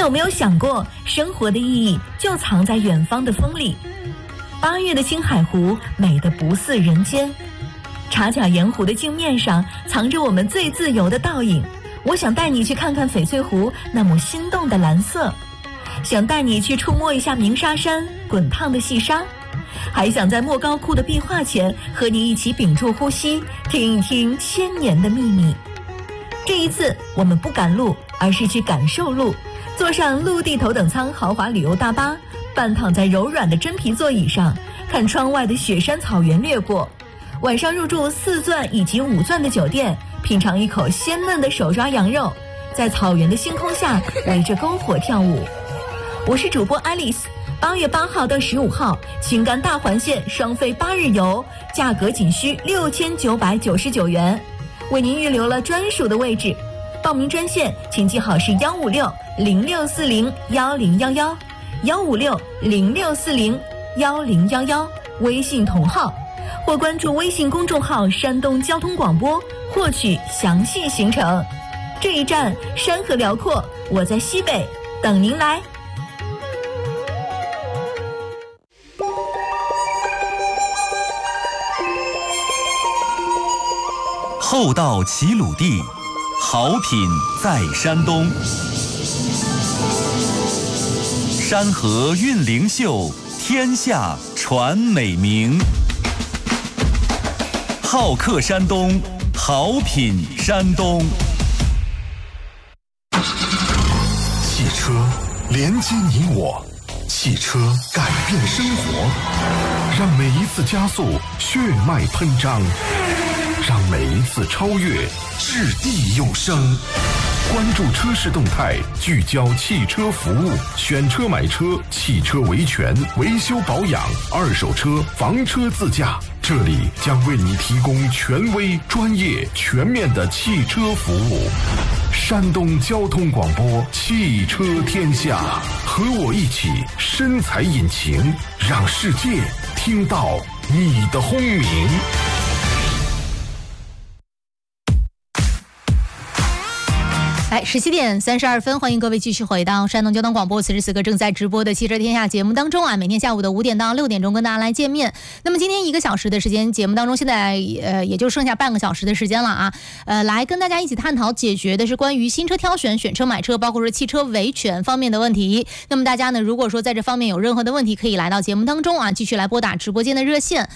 有没有想过，生活的意义就藏在远方的风里？8月的青海湖美得不似人间，茶卡盐湖的镜面上藏着我们最自由的倒影。我想带你去看看翡翠湖那抹心动的蓝色，想带你去触摸一下鸣沙山滚烫的细沙，还想在莫高窟的壁画前和你一起屏住呼吸，听一听千年的秘密。这一次我们不赶路，而是去感受路，坐上陆地头等舱豪华旅游大巴，半躺在柔软的真皮座椅上，看窗外的雪山草原掠过。晚上入住4钻以及5钻的酒店，品尝一口鲜嫩的手抓羊肉，在草原的星空下围着篝火跳舞。我是主播 Alice，8月8号到15号，青甘大环线双飞8日游，价格仅需6999元，为您预留了专属的位置。报名专线请记好是156-0640-1011，156-0640-1011，微信同号，或关注微信公众号山东交通广播获取详细行程。这一站山河辽阔，我在西北等您来。 厚道齐鲁地，好品在山东。山河韵灵秀，天下传美名。好客山东，好品山东。 汽车连接你我，汽车改变生活，让每一次加速血脉喷张，让每一次超越掷地有声。关注车市动态，聚焦汽车服务，选车买车，汽车维权、维修保养，二手车、房车自驾，这里将为你提供权威、专业、全面的汽车服务。山东交通广播汽车天下，和我一起深踩引擎，让世界听到你的轰鸣。 17点32分，欢迎各位继续回到山东交通广播，此时此刻正在直播的汽车天下节目当中啊，每天下午的5点到6点钟跟大家来见面。那么今天1个小时的时间，节目当中现在也就剩下半个小时的时间了啊，来跟大家一起探讨解决的是关于新车挑选、选车买车，包括说汽车维权方面的问题。那么大家呢，如果说在这方面有任何的问题，可以来到节目当中啊，继续来拨打直播间的热线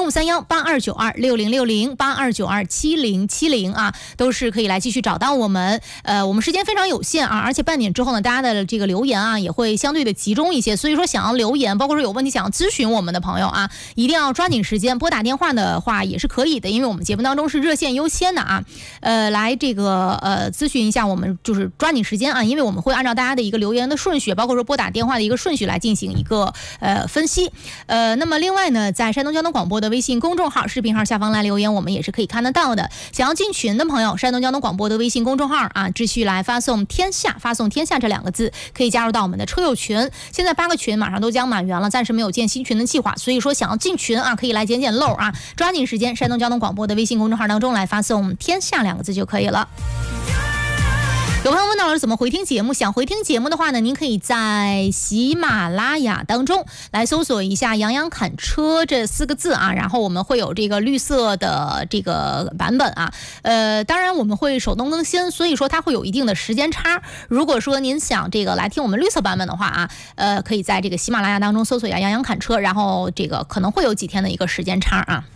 0531-8292-6060，8292-7070啊，都是可以来继续找到我们。我们时间非常有限啊，而且半点之后呢，大家的这个留言啊也会相对的集中一些，所以说想要留言，包括说有问题想要咨询我们的朋友啊，一定要抓紧时间，拨打电话的话也是可以的，因为我们节目当中是热线优先的啊，来这个咨询一下，我们就是抓紧时间啊，因为我们会按照大家的一个留言的顺序，包括说拨打电话的一个顺序来进行一个分析。那么另外呢，在山东交通广播的微信公众号、视频号下方来留言，我们也是可以看得到的。想要进群的朋友，山东交通广播的微信公众号啊，继续来发送天下，发送天下这2个字，可以加入到我们的车友群。现在8个群马上都将满员了，暂时没有建新群的计划，所以说想要进群啊，可以来捡捡漏啊，抓紧时间，山东交通广播的微信公众号当中来发送天下2个字就可以了。有朋友问到了怎么回听节目，想回听节目的话呢，您可以在喜马拉雅当中来搜索一下杨洋侃车这4个字啊，然后我们会有这个绿色的这个版本啊，当然我们会手动更新，所以说它会有一定的时间差。如果说您想这个来听我们绿色版本的话啊，可以在这个喜马拉雅当中搜索一下杨洋侃车，然后这个可能会有几天的一个时间差啊。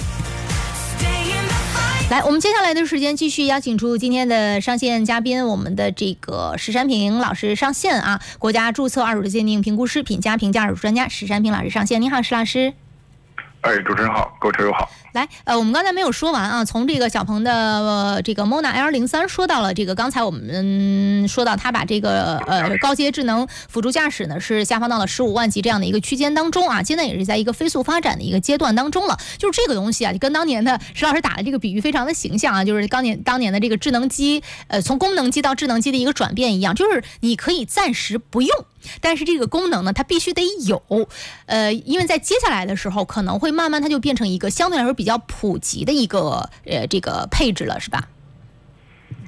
来，我们接下来的时间继续邀请出今天的上线嘉宾，我们的这个石山平老师上线啊，国家注册二手车鉴定评估师、品家评价二手专家石山平老师上线。你好，石老师。 主持人好，各位车友好。 来，我们刚才没有说完啊，从这个小鹏的这个 Mona L03 说到了这个，刚才我们说到他把这个高阶智能辅助驾驶呢是下放到了15万级这样的一个区间当中啊，现在也是在一个飞速发展的一个阶段当中了。就是这个东西啊，就跟当年的石老师打的这个比喻非常的形象啊，就是当年的这个智能机，从功能机到智能机的一个转变一样，就是你可以暂时不用，但是这个功能呢，它必须得有，因为在接下来的时候，可能会慢慢它就变成一个相对来说比较普及的一个这个配置了，是吧？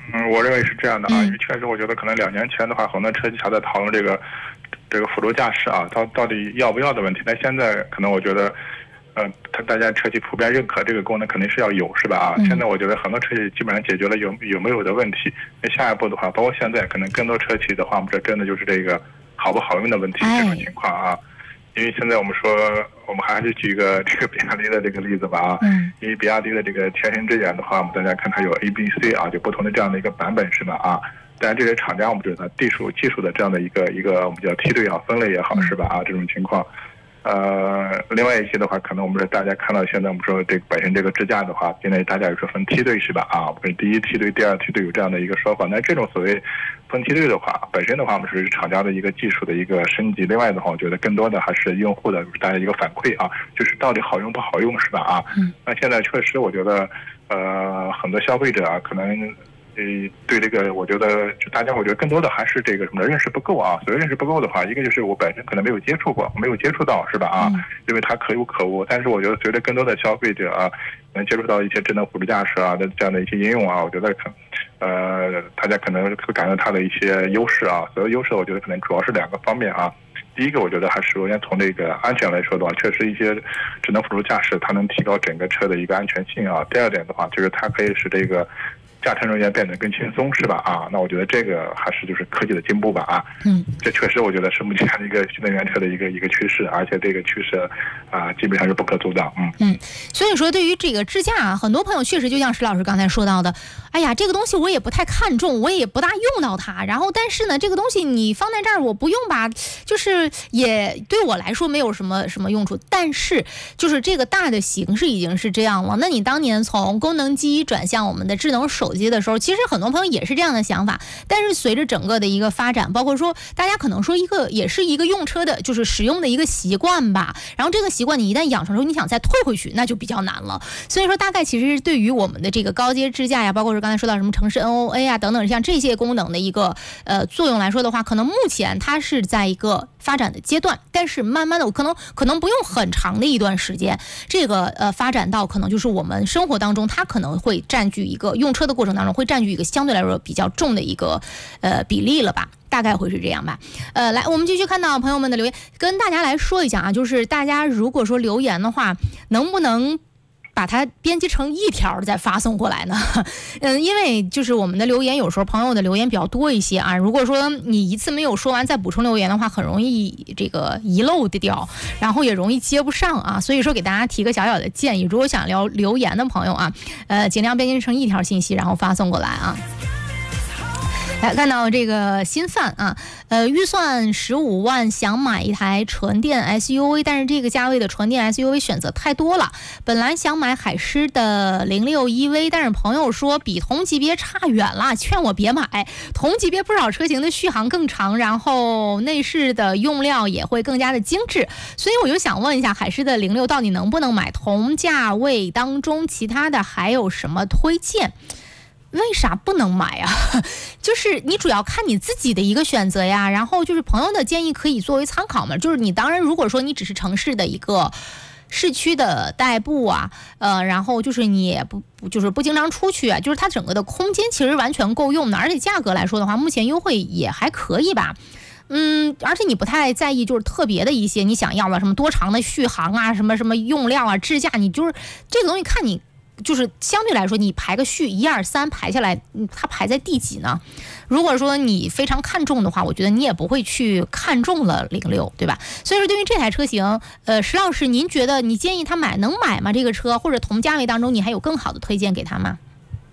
我认为是这样的啊，因为确实我觉得可能2年前的话，很多车企还在讨论这个辅助驾驶啊，到底要不要的问题。但现在可能我觉得，大家车企普遍认可这个功能肯定是要有，是吧？啊，现在我觉得很多车企基本上解决了有没有的问题。那下一步的话，包括现在可能更多车企的话，我们这真的就是这个好不好用的问题这种情况啊。因为现在我们说，我们还是举这个比亚迪的这个例子吧啊，因为比亚迪的这个天神之眼的话，我们大家看它有 A、B、C 啊，就不同的这样的一个版本是吧啊？但这些厂家我们觉得技术的这样的一个我们叫梯队也好，分类也好是吧啊？这种情况。另外一些的话，可能我们大家看到现在我们说这个本身这个支架的话，现在大家有说分梯队是吧啊？我们第一梯队、第二梯队有这样的一个说法。那这种所谓分梯队的话，本身的话我们是厂家的一个技术的一个升级。另外的话，我觉得更多的还是用户的大家一个反馈啊，就是到底好用不好用是吧啊？那现在确实我觉得很多消费者啊可能。对这个，我觉得就大家，我觉得更多的还是这个什么认识不够啊。所谓认识不够的话，一个就是我本身可能没有接触过，没有接触到，是吧啊？因为它可有可无。但是我觉得随着更多的消费者啊，能接触到一些智能辅助驾驶啊的这样的一些应用啊，我觉得大家可能会感到它的一些优势啊。所谓优势，我觉得可能主要是2个方面啊。第一个，我觉得还是首先从这个安全来说的话，确实一些智能辅助驾驶它能提高整个车的一个安全性啊。第二点的话，就是它可以使这个驾乘人员变得更轻松，是吧啊？那我觉得这个还是就是科技的进步吧啊。这确实我觉得是目前的一个新能源车的一个趋势，而且这个趋势基本上是不可阻挡。 所以说对于这个支架啊，很多朋友确实就像石老师刚才说到的，哎呀，这个东西我也不太看重，我也不大用到它。然后但是呢，这个东西你放在这儿我不用吧，就是也对我来说没有什么用处。但是就是这个大的形势已经是这样了，那你当年从功能机转向我们的智能手机的时候，其实很多朋友也是这样的想法。但是随着整个的一个发展，包括说大家可能说也是一个用车的就是使用的一个习惯吧，然后这个习惯你一旦养成之后，你想再退回去那就比较难了。所以说大概其实对于我们的这个高阶支架呀，包括是刚才说到什么城市 NOA 啊等等像这些功能的一个作用来说的话，可能目前它是在一个发展的阶段，但是慢慢的可能不用很长的一段时间，这个发展到可能就是我们生活当中它可能会占据一个用车的过程当中会占据一个相对来说比较重的一个比例了吧，大概会是这样吧。来我们继续看到朋友们的留言，跟大家来说一下啊，就是大家如果说留言的话，能不能把它编辑成一条再发送过来呢？因为就是我们的留言有时候朋友的留言比较多一些啊，如果说你一次没有说完再补充留言的话，很容易这个遗漏掉，然后也容易接不上啊。所以说给大家提个小小的建议，如果想留言的朋友啊，尽量编辑成一条信息然后发送过来啊。来看到这个新范啊，预算15万想买一台纯电 SUV， 但是这个价位的纯电 SUV 选择太多了。本来想买海狮的06 EV， 但是朋友说比同级别差远了，劝我别买。同级别不少车型的续航更长，然后内饰的用料也会更加的精致，所以我就想问一下，海狮的06到底能不能买？同价位当中其他的还有什么推荐？为啥不能买啊？就是你主要看你自己的一个选择呀，然后就是朋友的建议可以作为参考嘛。就是你当然如果说你只是城市的一个市区的代步啊，然后就是你也不经常出去啊，就是它整个的空间其实完全够用的，而且价格来说的话，目前优惠也还可以吧。而且你不太在意就是特别的一些你想要的什么多长的续航啊，什么用料啊，支架，你就是这个东西看你。就是相对来说你排个序1、2、3排下来，它排在第几呢？如果说你非常看重的话，我觉得你也不会去看中了06，对吧？所以说对于这台车型，石老师您觉得你建议他能买吗？这个车或者同价位当中你还有更好的推荐给他吗？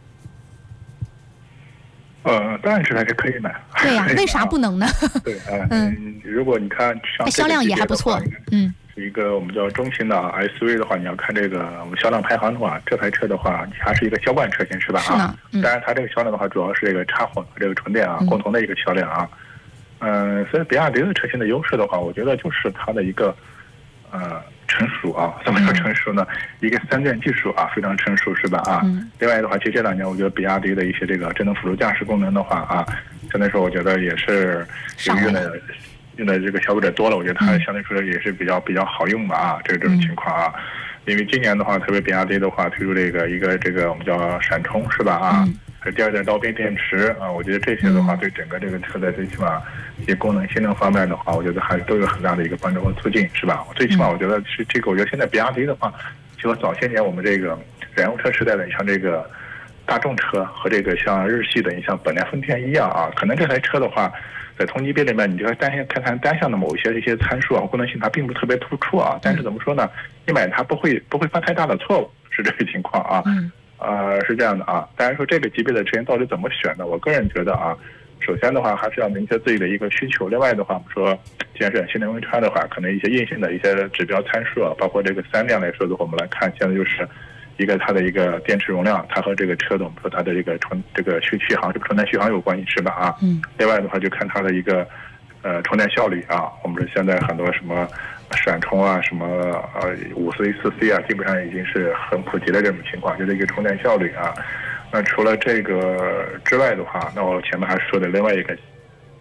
当然这台车可以买。 对呀，为啥不能呢？ 对，如果你看上销量也还不错， 一个我们叫中型的 SUV 的话，你要看这个我们销量排行的话，这台车的话还是一个销冠车型是吧？当然它这个销量的话，主要是这个插混和这个纯电啊共同的一个销量啊。所以比亚迪的车型的优势的话，我觉得就是它的一个成熟啊，怎么说成熟呢？一个3电技术啊，非常成熟是吧？啊，另外的话，其实这2年我觉得比亚迪的一些这个智能辅助驾驶功能的话啊，相对来说我觉得也是用的这个消费者多了，我觉得它相对说也是比较好用吧啊，这种情况啊。因为今年的话，特别比亚迪的话推出一个这个我们叫闪充是吧啊？ 第二代刀片电池啊，我觉得这些的话对整个这个车的最起码一些功能性能方面的话，我觉得还都有很大的一个帮助和促进，是吧？最起码我觉得是这个，我觉得现在比亚迪的话，就和早些年我们这个燃油车时代的，你像这个大众车和这个像日系的，你像本田、丰田一样啊，可能这台车的话，在同级别里面，你就要看单项的某一些参数啊，功能性它并不特别突出啊。但是怎么说呢？你买它不会犯太大的错误，是这个情况啊。是这样的啊。当然说这个级别的车型到底怎么选呢？我个人觉得啊，首先的话还是要明确自己的一个需求。另外的话，我们说既然是新能源车的话，可能一些硬性的一些指标参数啊，包括这个3辆来说的话，我们来看，现在就是一个它的一个电池容量，它和这个车的我们说它的这个续航，这个充电续航有关系是吧啊？另外的话就看它的一个充电效率啊。我们说现在很多什么闪充啊，什么5C、4C 啊，基本上已经是很普及的这种情况，就是一个充电效率啊。那除了这个之外的话，那我前面还说的另外一个，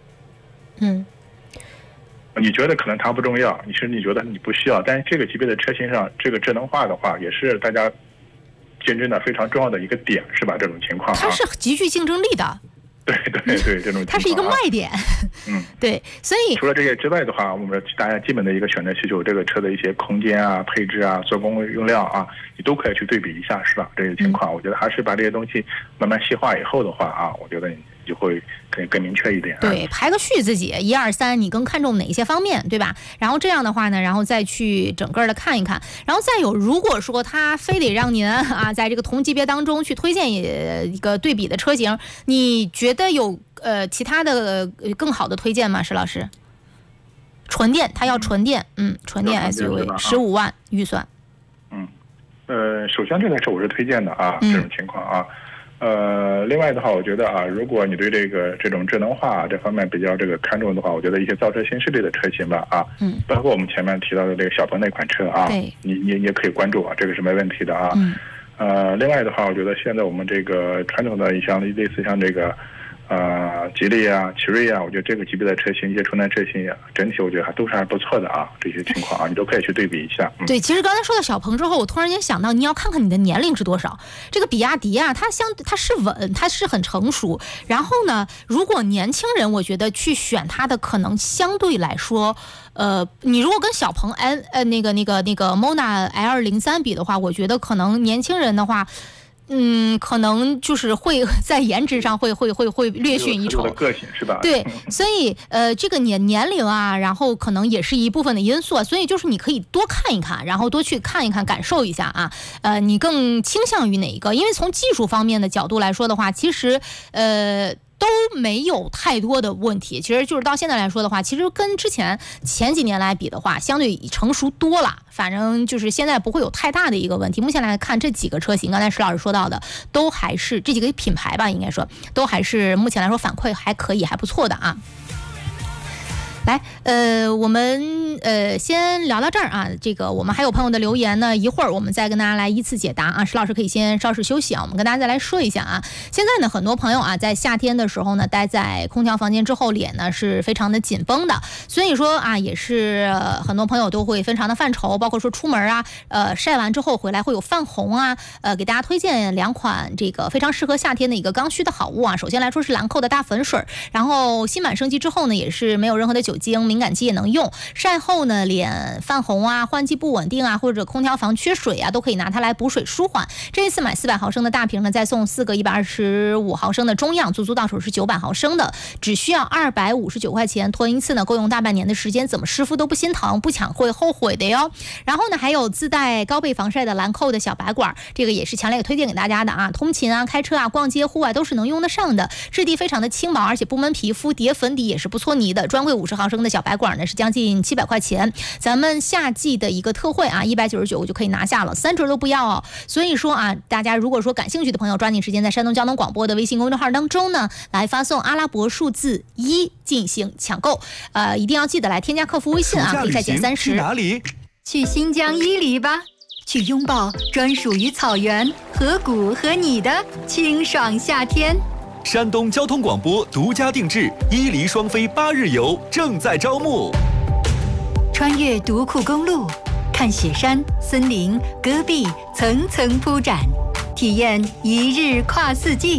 你觉得可能它不重要，你觉得你不需要，但是这个级别的车型上，这个智能化的话，也是大家竞争的非常重要的一个点，是吧？这种情况它是极具竞争力的。 对，这种它是一个卖点。对，所以除了这些之外的话，我们大家基本的一个选择需求，这个车的一些空间啊、配置啊、做工用料啊，你都可以去对比一下，是吧？这些情况，我觉得还是把这些东西慢慢细化以后的话啊，我觉得你就会更明确一点。 对，排个序，自己1、2、3，你更看重哪些方面，对吧？然后这样的话呢，然后再去整个的看一看，然后再有，如果说他非得让您啊，在这个同级别当中去推荐一个对比的车型，你觉得有其他的更好的推荐吗？石老师？纯电，他要纯电，纯电 SUV 15万预算。 首先这台车我是推荐的啊，这种情况啊。另外的话，我觉得啊，如果你对这种智能化这方面比较看重的话，我觉得一些造车新势力的车型吧啊，包括我们前面提到的这个小鹏那款车啊，你也可以关注啊，这个是没问题的啊。另外的话，我觉得现在我们这个传统的类似像这个吉利啊、奇瑞啊，我觉得这个级别的车型，一些纯电车型整体我觉得都是还不错的啊，这些情况啊，你都可以去对比一下。 对，其实刚才说到小鹏之后，我突然间想到，你要看看你的年龄是多少。这个比亚迪啊，它是稳，它是很成熟。然后呢，如果年轻人，我觉得去选它的可能相对来说，你如果跟小鹏那个 Mona L03 比的话，我觉得可能年轻人的话。可能就是会在颜值上会略逊一筹， 个性是吧？ 对，所以这个年龄啊，然后可能也是一部分的因素啊，所以就是你可以多看一看，然后多去看一看，感受一下啊，你更倾向于哪一个？因为从技术方面的角度来说的话，其实都没有太多的问题，其实就是到现在来说的话，其实跟前几年来比的话，相对成熟多了。反正就是现在不会有太大的一个问题。目前来看，这几个车型，刚才石老师说到的，都还是这几个品牌吧，应该说都还是目前来说反馈还可以，还不错的啊。来，我们先聊到这儿啊。这个我们还有朋友的留言呢，一会儿我们再跟大家来依次解答啊。石老师可以先稍事休息啊，我们跟大家再来说一下啊。现在呢，很多朋友啊，在夏天的时候呢，待在空调房间之后，脸呢是非常的紧绷的，所以说啊，也是很多朋友都会非常的犯愁，包括说出门啊，晒完之后回来会有泛红啊。给大家推荐2款这个非常适合夏天的一个刚需的好物啊。首先来说是兰蔻的大粉水，然后新版升级之后呢，也是没有任何的酒精，敏感肌也能用。晒后呢，脸泛红啊、换季不稳定啊，或者空调房缺水啊，都可以拿它来补水舒缓。这一次买400毫升的大瓶呢，再送4个125毫升的中样，足足到手是900毫升的，只需要259块钱，囤一次呢够用大半年的时间，怎么湿敷都不心疼，不抢会后悔的哟。然后呢，还有自带高倍防晒的兰蔻的小白管，这个也是强烈推荐给大家的啊，通勤啊、开车啊、逛街、户外都是能用得上的，质地非常的轻薄，而且不闷皮肤，叠粉底也是不搓泥的。专柜50毫升的小白管呢是将近700块钱，咱们夏季的一个特惠啊，199就可以拿下了，3折都不要哦。所以说啊，大家如果说感兴趣的朋友，抓紧时间在山东交通广播的微信公众号当中呢，来发送阿拉伯数字1进行抢购。一定要记得来添加客服微信啊，可以再减30。 去哪里？ 去新疆伊犁吧，去拥抱专属于草原、河谷和你的清爽夏天。 山东交通广播独家定制伊犁双飞8日游正在招募， 穿越独库公路，看雪山、森林、戈壁层层铺展，体验1日跨4季，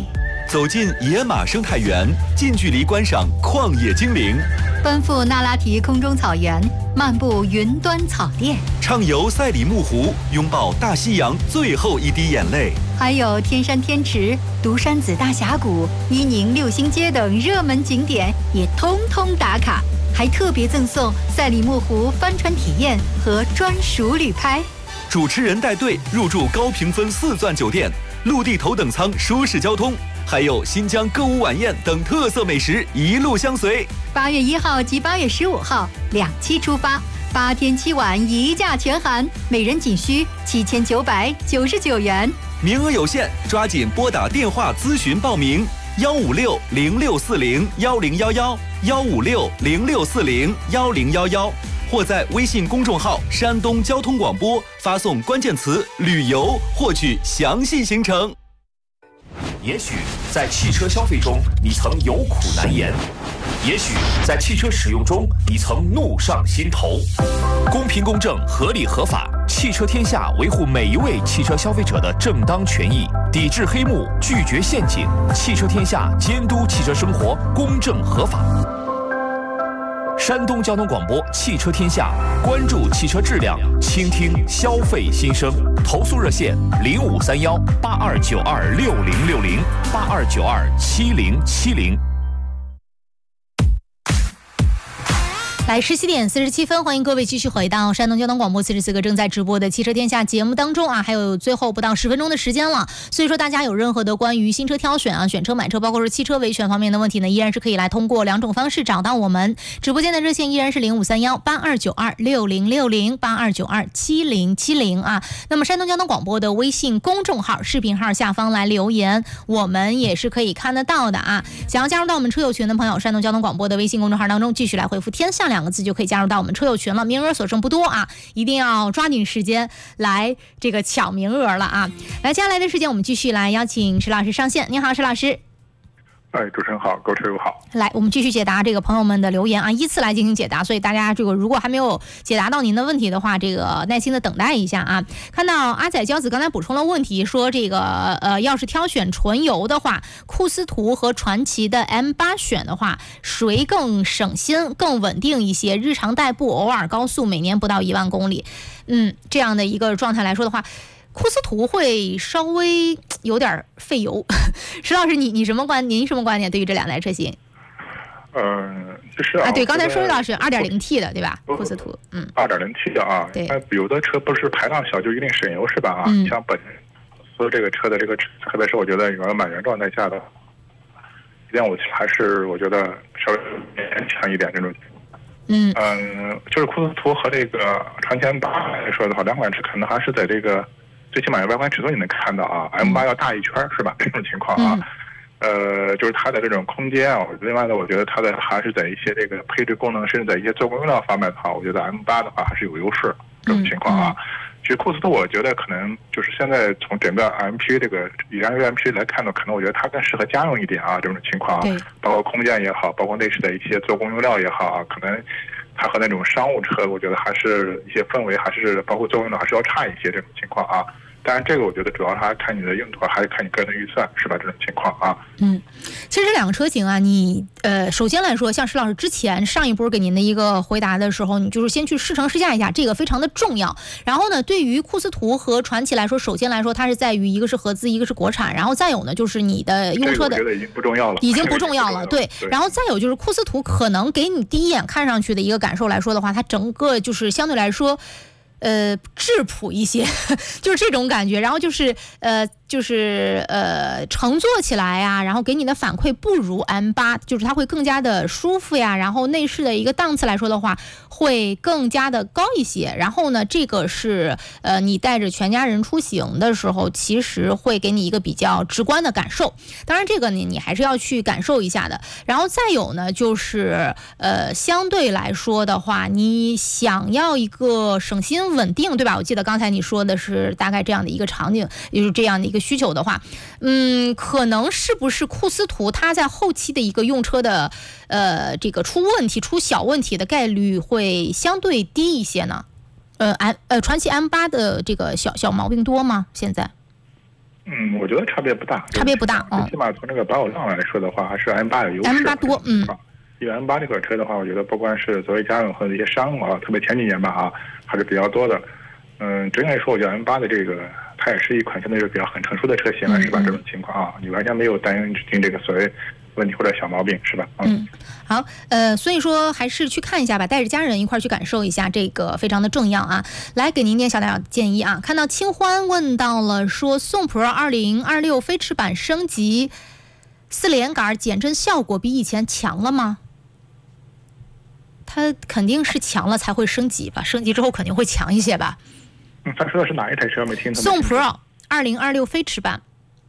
走进野马生态园，近距离观赏旷野精灵； 奔赴那拉提空中草原，漫步云端草甸； 畅游赛里木湖，拥抱大西洋最后一滴眼泪。 还有天山天池、独山子大峡谷、伊宁六星街等热门景点也通通打卡，还特别赠送赛里木湖帆船体验和专属旅拍。 主持人带队入住高评分4钻酒店，陆地头等舱舒适交通，还有新疆歌舞晚宴等特色美食一路相随。 8月1号及8月15号2期出发，8天7晚一价全含，每人仅需7999元。 名额有限，抓紧拨打电话咨询报名：156-0640-1011，156-0640-1011，或在微信公众号“山东交通广播”发送关键词“旅游”获取详细行程。 也许在汽车消费中，你曾有苦难言；也许在汽车使用中，你曾怒上心头。公平公正、合理合法，汽车天下维护每一位汽车消费者的正当权益，抵制黑幕，拒绝陷阱。汽车天下监督汽车生活公正合法。山东交通广播汽车天下，关注汽车质量，倾听消费心声。投诉热线：0531-8292-6060，8292-7070。 来17点47分，欢迎各位继续回到山东交通广播44个正在直播的汽车天下节目当中啊，还有最后不到10分钟的时间了，所以说大家有任何的关于新车挑选啊、选车买车，包括是汽车维权方面的问题呢，依然是可以来通过2种方式找到我们。直播间的热线依然是0531-8292-6060，8292-7070啊。那么山东交通广播的微信公众号、视频号下方来留言，我们也是可以看得到的啊。想要加入到我们车友群的朋友，山东交通广播的微信公众号当中继续来回复天下2个字就可以加入到我们车友群了，名额所剩不多啊，一定要抓紧时间来这个抢名额了啊！来，接下来的时间我们继续来邀请石老师上线。你好，石老师。 主持人好，各位车友好。 来，我们继续解答这个朋友们的留言啊，依次来进行解答，所以大家这个如果还没有解答到您的问题的话，这个耐心的等待一下啊。看到阿仔骄子刚才补充了问题，说这个要是挑选纯油的话，库斯图和传祺的 M8 选的话，谁更省心、更稳定一些？日常代步，偶尔高速，每年不到1万公里，这样的一个状态来说的话，库斯图会稍微有点费油。石老师，您什么观点对于这2台车型？ 就是对，刚才说到是 2.0T 的，对吧？库斯图 ，2.0T 的啊。对。有的车不是排量小就一定省油是吧？啊，像本所这个车的这个，特别是我觉得满员状态下的1.5T还是我觉得稍微勉强一点这种。就是库斯图和这个传祺 M8 来说的话，2款车可能还是在这个最起码外观尺寸你能看到啊 ，M8 要大一圈是吧？这种情况啊，就是它的这种空间啊，另外呢，我觉得它的还是在一些这个配置功能，甚至在一些做工用料方面的话，我觉得 M8 的话还是有优势这种情况啊。其实库斯图我觉得可能就是现在从整个 MPV 这个以燃油 MPV 来看呢，可能我觉得它更适合家用一点啊，这种情况啊，包括空间也好，包括内饰的一些做工用料也好啊，可能它和那种商务车，我觉得还是一些氛围，还是包括作用料还是要差一些这种情况啊。当然，这个我觉得主要还看你的用途，还是看你个人的预算，是吧？这种情况啊。 其实这2个车型啊，你首先来说，像石老师之前上一波给您的一个回答的时候，你就是先去试乘试驾一下，这个非常的重要。然后呢，对于库斯图和传祺来说，首先来说它是在于一个是合资，一个是国产，然后再有呢就是你的用车的， 我觉得已经不重要了， 对。然后再有就是库斯图可能给你第一眼看上去的一个感受来说的话，它整个就是相对来说。质朴一些，就是这种感觉。然后就是乘坐起来呀，然后给你的反馈不如 M8，就是它会更加的舒服呀。然后内饰的一个档次来说的话，会更加的高一些。然后呢，这个是你带着全家人出行的时候，其实会给你一个比较直观的感受。当然，这个你还是要去感受一下的。然后再有呢，就是相对来说的话，你想要一个省心稳定，对吧？我记得刚才你说的是大概这样的一个场景，就是这样的一个需求的话，可能是不是库斯图它在后期的一个用车的这个出问题、出小问题的概率会相对低一些呢？传祺 M8 的这个小毛病多吗？现在？ 我觉得差别不大， 差别不大。 最起码从这个保有量来说的话，还是 M8 有优势。 M8 多， 因为 M8 这款车的话，我觉得不管是作为家用和一些商务啊，特别前几年吧还是比较多的。整体来说，我觉得 M8 的这个它也是一款相对是比较很成熟的车型了，是吧？这种情况你完全没有担心这个所谓问题或者小毛病，是吧？ 好，所以说还是去看一下吧，带着家人一块去感受一下，这个非常的重要啊。来给您点小建议啊。看到清欢问到了说，宋 Pro 2026飞驰版升级4连杆减震效果比以前强了吗？它肯定是强了才会升级吧，升级之后肯定会强一些吧。 他说的是哪一台车？没听懂。 宋 Pro 2026飞驰版。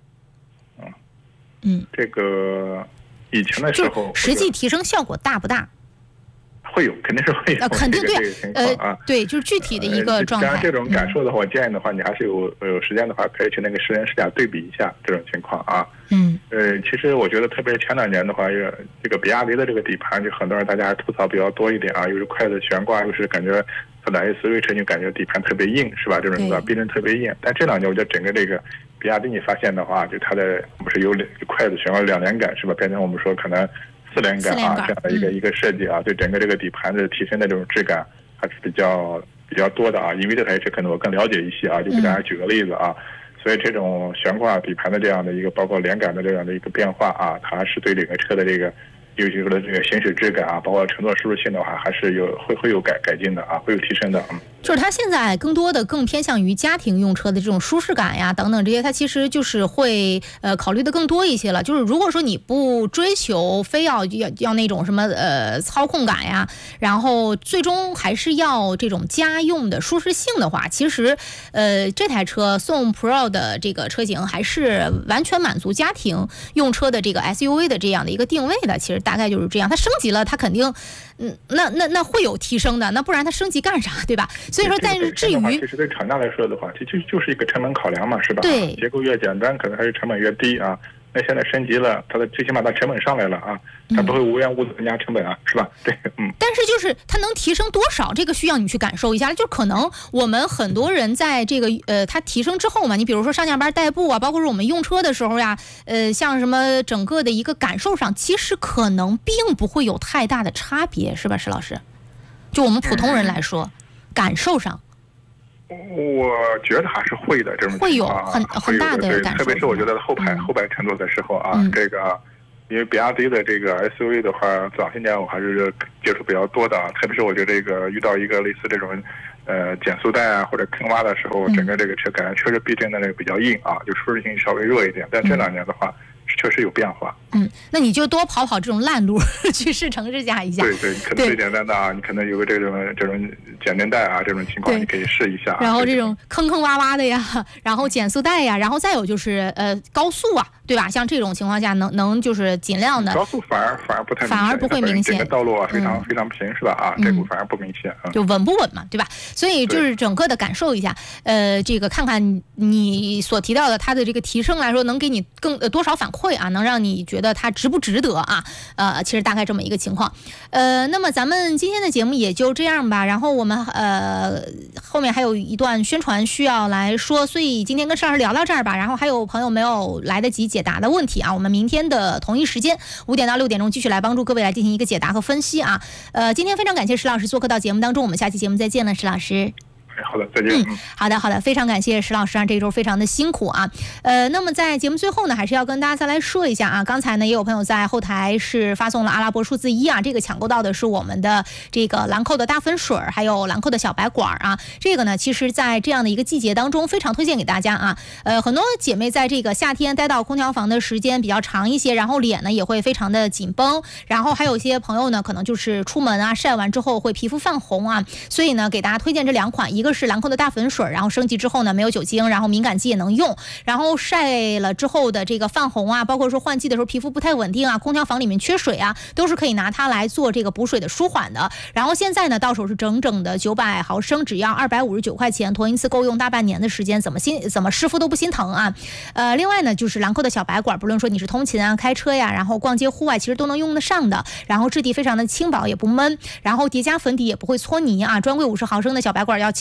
这个以前的时候， 实际提升效果大不大？ 会有，肯定是会有。 肯定对，对，就是具体的一个状态。 当然，这种感受的话，我建议的话，你还是有时间的话，可以去那个实人试驾对比一下这种情况啊。其实我觉得，特别是前2年的话，这个比亚迪的这个底盘，就很多人大家吐槽比较多一点啊，又是快的悬挂，又是感觉它的 SUV 车就感觉底盘特别硬，是吧？这种避震特别硬。但这2年，我觉得整个这个比亚迪，你发现的话，就它的不是有快的悬挂2连杆，是吧？变成我们说可能4连杆啊这样的一个设计啊，对整个这个底盘的提升的这种质感还是比较多的啊。因为这台车可能我更了解一些啊，就给大家举个例子啊。所以这种悬挂底盘的这样的一个，包括连杆的这样的一个变化啊，它是对这个车的这个尤其是说的这个行驶质感啊，包括乘坐舒适性的话，还是会有改进的啊，会有提升的。 就是它现在更偏向于家庭用车的这种舒适感呀等等这些，它其实就是会考虑的更多一些了。就是如果说你不追求非要那种什么操控感呀，然后最终还是要这种家用的舒适性的话，其实这台车宋 Pro 的这个车型还是完全满足家庭用车的这个 SUV 的这样的一个定位的。其实大概就是这样，它升级了，它肯定那会有提升的，那不然它升级干啥，对吧？所以说，但是至于其实对厂家来说的话，就是一个成本考量嘛，是吧？ 对， 结构越简单，可能还是成本越低啊。那现在升级了，它的最起码它成本上来了啊，它不会无缘无故增加成本啊，是吧？对， 但是就是它能提升多少，这个需要你去感受一下。就可能我们很多人在这个它提升之后嘛，你比如说上下班代步啊，包括是我们用车的时候呀，像什么整个的一个感受上，其实可能并不会有太大的差别，是吧，石老师？就我们普通人来说，感受上。 我觉得还是会的，这种会有很大的感受， 特别是我觉得后排乘坐的时候啊，这个因为比亚迪的这个 SUV 的话，早些年我还是接触比较多的啊，特别是我觉得这个遇到一个类似这种减速带啊或者坑洼的时候，整个这个车感觉确实避震的那个比较硬啊，就舒适性稍微弱一点，但这2年的话确实有变化。 那你就多跑这种烂路，去试乘试驾一下。 对，可能最简单的啊，你可能有个这种减震带啊，这种情况你可以试一下。 然后这种坑洼洼的呀，然后减速带呀，然后再有就是高速啊，对吧？像这种情况下能就是尽量的。 高速反而不太明显， 反而不会明显。 这个道路啊非常平是吧？啊，这股反而不明显。 就稳不稳嘛，对吧？所以就是整个的感受一下，这个看看你所提到的它的这个提升来说，能给你多少反馈啊？能让你觉得它值不值得啊？其实大概这么一个情况。那么咱们今天的节目也就这样吧。然后我们后面还有一段宣传需要来说，所以今天跟石老师聊到这儿吧。然后还有朋友没有来得及解答的问题啊，我们明天的同一时间5点到6点钟继续来帮助各位来进行一个解答和分析啊。今天非常感谢石老师做客到节目当中，我们下期节目再见了，石老师。 好的，再见。 好的，非常感谢石老师啊，这一周非常的辛苦啊。那么在节目最后呢，还是要跟大家再来说一下啊，刚才呢也有朋友在后台是发送了阿拉伯数字1啊，这个抢购到的是我们的这个兰蔻的大粉水，还有兰蔻的小白管啊。这个呢，其实在这样的一个季节当中，非常推荐给大家啊。很多姐妹在这个夏天待到空调房的时间比较长一些，然后脸呢也会非常的紧绷，然后还有一些朋友呢，可能就是出门啊晒完之后会皮肤泛红啊，所以呢给大家推荐这2款，一个是兰蔻的大粉水，然后升级之后呢没有酒精，然后敏感肌也能用，然后晒了之后的这个泛红啊，包括说换季的时候皮肤不太稳定啊，空调房里面缺水啊，都是可以拿它来做这个补水的舒缓的。然后现在呢到手是整整的900毫升，只要259块钱，囤一次够用大半年的时间，怎么湿敷都不心疼啊。另外呢就是兰蔻的小白管，不论说你是通勤啊、开车呀，然后逛街户外其实都能用得上的，然后质地非常的轻薄也不闷，然后叠加粉底也不会搓泥啊。专柜50毫升的小白管要700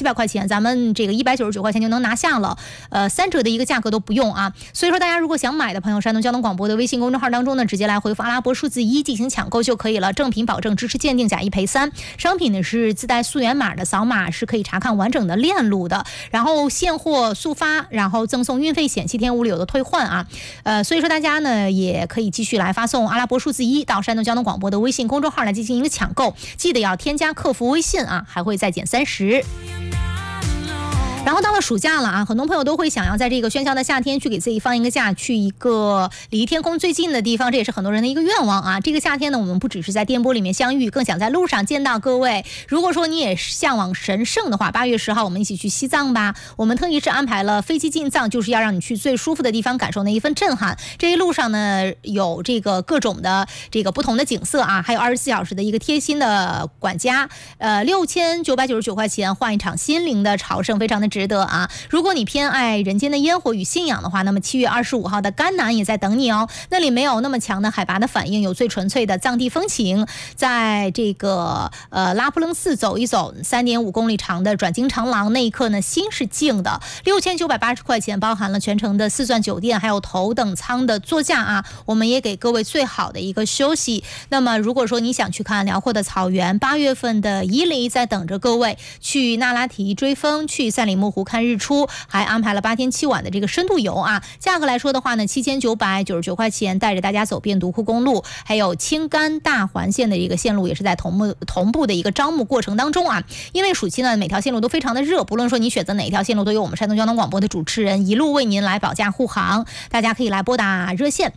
700块钱，咱们这个199块钱就能拿下了，3折的一个价格都不用啊。所以说大家如果想买的朋友，山东交通广播的微信公众号当中呢，直接来回复阿拉伯数字1进行抢购就可以了。正品保证，支持鉴定，假一赔3。商品呢是自带溯源码的，扫码是可以查看完整的链路的。然后现货速发，然后赠送运费险，7天无理由的退换啊。所以说大家呢也可以继续来发送阿拉伯数字1到山东交通广播的微信公众号来进行一个抢购，记得要添加客服微信啊，还会再减30。然后到了暑假了啊，很多朋友都会想要在这个喧嚣的夏天去给自己放一个假，去一个离天空最近的地方，这也是很多人的一个愿望啊。这个夏天呢，我们不只是在电波里面相遇，更想在路上见到各位。如果说你也向往神圣的话，8月10号我们一起去西藏吧。我们特意是安排了飞机进藏，就是要让你去最舒服的地方，感受那一份震撼。这一路上呢，有这个各种的这个不同的景色啊，还有24小时的一个贴心的管家。6999块钱换一场心灵的朝圣，非常的值得啊！如果你偏爱人间的烟火与信仰的话，那么7月25号的甘南也在等你哦。那里没有那么强的海拔的反应，有最纯粹的藏地风情。在这个拉卜楞寺走一走，3.5公里长的转经长廊，那一刻呢，心是静的。6980块钱包含了全程的4钻酒店，还有头等舱的座驾啊。我们也给各位最好的一个休息。那么如果说你想去看辽阔的草原，8月份的伊犁在等着各位，去那拉提追风，去赛里木湖看日出，还安排了8天7晚的这个深度游啊。价格来说的话呢，7999块钱带着大家走遍独库公路，还有青甘大环线的一个线路也是在同步的一个招募过程当中啊。因为暑期呢，每条线路都非常的热，不论说你选择哪一条线路，都有我们山东交通广播的主持人一路为您来保驾护航。大家可以来拨打热线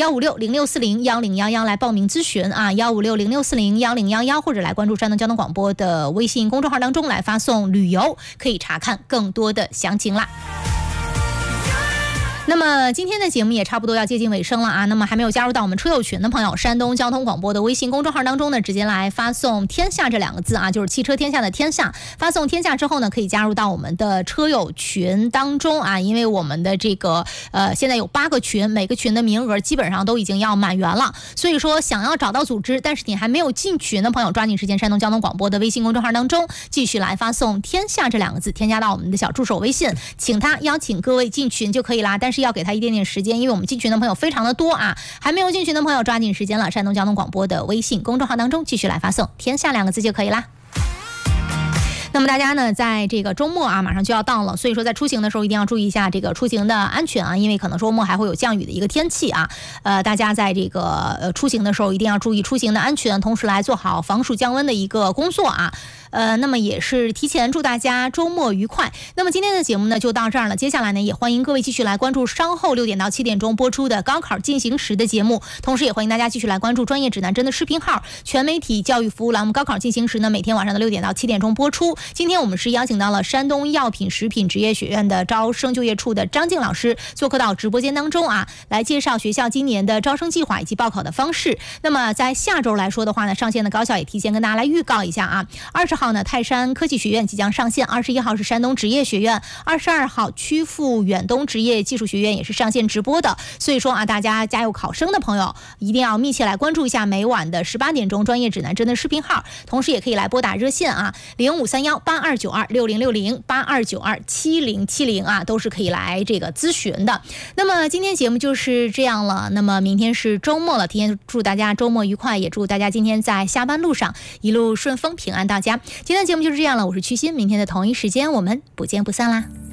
15606401011来报名咨询啊，15606401011，或者来关注山东交通广播的微信公众号当中来发送旅游，可以查看更多的详情啦。那么今天的节目也差不多要接近尾声了啊。那么还没有加入到我们车友群的朋友，山东交通广播的微信公众号当中呢，直接来发送天下这2个字啊，就是汽车天下的天下。发送天下之后呢，可以加入到我们的车友群当中啊。因为我们的这个现在有8个群，每个群的名额基本上都已经要满员了，所以说想要找到组织，但是你还没有进群的朋友，抓紧时间山东交通广播的微信公众号当中继续来发送天下这2个字，添加到我们的小助手微信，请他邀请各位进群就可以啦。但是要给他一点点时间，因为我们进群的朋友非常的多啊，还没有进群的朋友抓紧时间了，山东交通广播的微信公众号当中继续来发送天下2个字就可以啦。那么大家呢，在这个周末啊，马上就要到了，所以说在出行的时候一定要注意一下这个出行的安全啊，因为可能周末还会有降雨的一个天气啊。大家在这个出行的时候一定要注意出行的安全，同时来做好防暑降温的一个工作啊。那么也是提前祝大家周末愉快。那么今天的节目呢就到这儿了，接下来呢也欢迎各位继续来关注稍后6点到7点钟播出的高考进行时的节目，同时也欢迎大家继续来关注专业指南针的视频号全媒体教育服务栏目高考进行时呢，每天晚上的6点到7点钟播出。今天我们是邀请到了山东药品食品职业学院的招生就业处的张静老师做客到直播间当中啊，来介绍学校今年的招生计划以及报考的方式。那么在下周来说的话呢，上线的高校也提前跟大家来预告一下啊。20号呢，泰山科技学院即将上线；21号是山东职业学院；22号曲阜远东职业技术学院也是上线直播的。所以说啊，大家加油考生的朋友一定要密切来关注一下每晚的18点钟专业指南针的视频号，同时也可以来拨打热线啊，0531826060，82927070啊，都是可以来这个咨询的。那么今天节目就是这样了，那么明天是周末了，提前祝大家周末愉快，也祝大家今天在下班路上一路顺风平安到家。今天的节目就是这样了，我是曲欣，明天的同一时间我们不见不散啦。